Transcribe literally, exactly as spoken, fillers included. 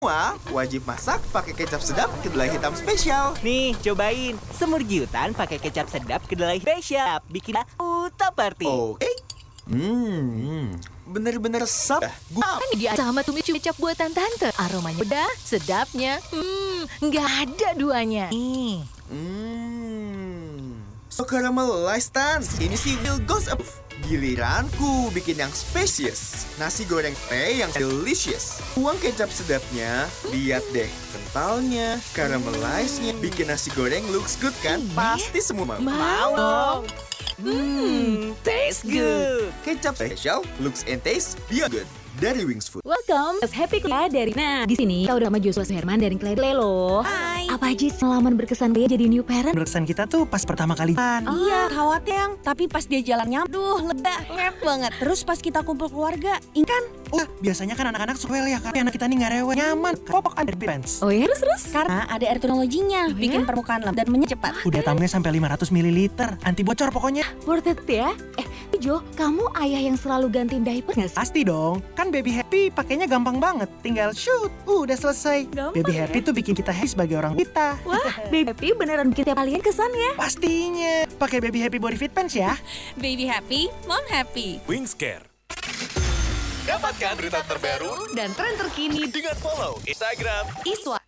Semua wajib masak pakai kecap sedap kedelai hitam spesial. Nih, cobain. Semur giutan pakai kecap sedap kedelai spesial. Bikin uta party. Oke. Hmm, bener-bener sap. Gua Kan dia sama tumis kecap buatan tante. Aromanya udah, sedapnya. Hmm, nggak ada duanya. Nih. Hmm, so caramelized tan. Ini sih will goes up. Giliranku bikin yang spesies. Nasi goreng teh yang delicious. Tuang kecap sedapnya. Lihat deh, kentalnya, caramelized-nya. Bikin nasi goreng looks good kan? Pasti semua mau. Mau. Hmm, taste good. Kecap special, looks and taste beyond good. Dari Wings Food. Welcome, Happy Clay dari. Nah, di sini kita udah sama Joshua Herman dari Clay loh. Hai. Apa aja pengalaman berkesan dia jadi new parent? Berkesan kita tuh pas pertama kali. Oh. Iya, khawatir yang. Tapi pas dia jalannya, aduh, lega, ngep banget. Terus pas kita kumpul keluarga, ini kan Wah, biasanya kan anak-anak swell ya, karena anak kita nih nggak rewel, nyaman, popok under pants. Oh ya, terus terus? karena ada air teknologinya, Oh, bikin ya? permukaan lembab dan menyepat. Udah tamunya sampai lima ratus mililiter, anti bocor pokoknya. Worth it ya? Eh, Jo, kamu ayah yang selalu gantiin diaper nggak sih? Pasti dong, kan Baby Happy pakainya gampang banget, tinggal shoot, uh, udah selesai. Gampang Baby ya? Happy tuh bikin kita happy sebagai orang kita. Wah, Baby beneran bikin tiap kalian kesan ya? Pastinya, pakai Baby Happy Body Fit Pants ya. Baby happy, mom happy. Wingscare. Dapatkan berita terbaru Dan tren terkini dengan follow Instagram Iswa